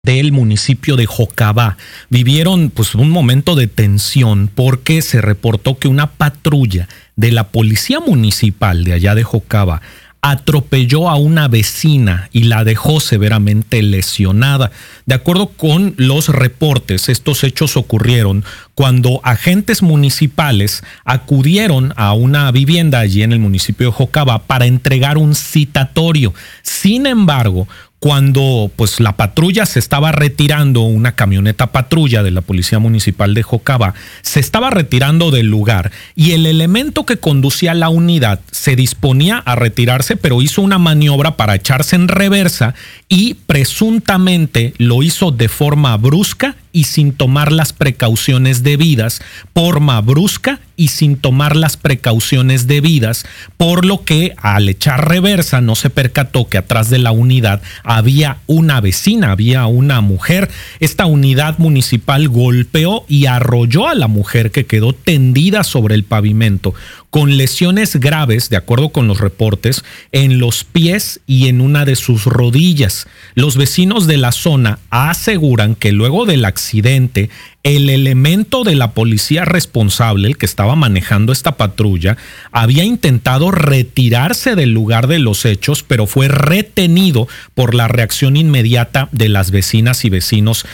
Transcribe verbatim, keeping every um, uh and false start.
Del municipio de Jocabá vivieron pues un momento de tensión porque se reportó que una patrulla de la policía municipal de allá de Jocabá atropelló a una vecina y la dejó severamente lesionada. De acuerdo con los reportes, estos hechos ocurrieron cuando agentes municipales acudieron a una vivienda allí en el municipio de Jocabá para entregar un citatorio. Sin embargo, cuando pues la patrulla se estaba retirando, una camioneta patrulla de la Policía Municipal de Jocabá se estaba retirando del lugar y el elemento que conducía la unidad se disponía a retirarse, pero hizo una maniobra para echarse en reversa y presuntamente lo hizo de forma brusca y sin tomar las precauciones debidas, forma brusca y sin tomar las precauciones debidas, por lo que al echar reversa no se percató que atrás de la unidad había una vecina, había una mujer. Esta unidad municipal golpeó y arrolló a la mujer, que quedó tendida sobre el pavimento con lesiones graves, de acuerdo con los reportes, en los pies y en una de sus rodillas. Los vecinos de la zona aseguran que luego del accidente, el elemento de la policía responsable, el que estaba manejando esta patrulla, había intentado retirarse del lugar de los hechos, pero fue retenido por la reacción inmediata de las vecinas y vecinos